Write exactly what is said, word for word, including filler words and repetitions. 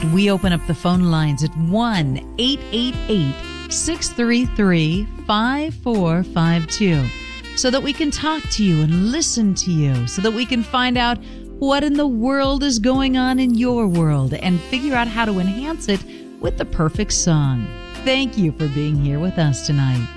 we open up the phone lines at one eight eight eight, six three three, five four five two so that we can talk to you and listen to you, so that we can find out what in the world is going on in your world and figure out how to enhance it with the perfect song. Thank you for being here with us tonight.